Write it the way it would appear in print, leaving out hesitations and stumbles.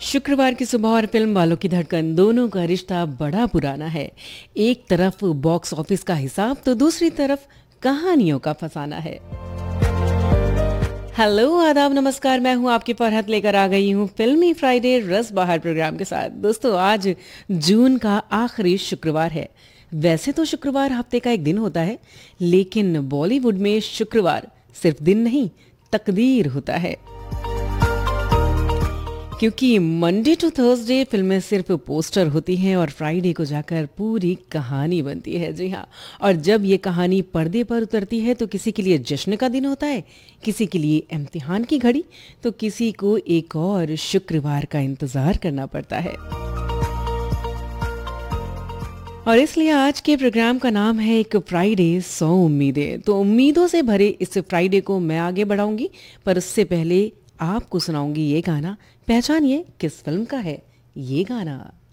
शुक्रवार की सुबह और फिल्म वालों की धड़कन दोनों का रिश्ता बड़ा पुराना है। एक तरफ बॉक्स ऑफिस का हिसाब तो दूसरी तरफ कहानियों का फसाना है। हेलो, आदाब, नमस्कार। मैं हूं आपकी फरहत, लेकर आ गई हूं फिल्मी फ्राइडे रस बहार प्रोग्राम के साथ। दोस्तों, आज जून का आखिरी शुक्रवार है। वैसे तो शुक्रवार हफ्ते का एक दिन होता है, लेकिन बॉलीवुड में शुक्रवार सिर्फ दिन नहीं, तकदीर होता है। क्योंकि मंडे टू थर्सडे फिल्में सिर्फ पोस्टर होती हैं और फ्राइडे को जाकर पूरी कहानी बनती है। जी हाँ, और जब ये कहानी पर्दे पर उतरती है तो किसी के लिए जश्न का दिन होता है, किसी के लिए इम्तिहान की घड़ी, तो किसी को एक और शुक्रवार का इंतजार करना पड़ता है। और इसलिए आज के प्रोग्राम का नाम है एक फ्राइडे 100 उम्मीदें। तो उम्मीदों से भरे इस फ्राइडे को मैं आगे बढ़ाऊंगी, पर उससे पहले आपको सुनाऊंगी ये गाना। पहचानिए किस फिल्म का है ये गाना।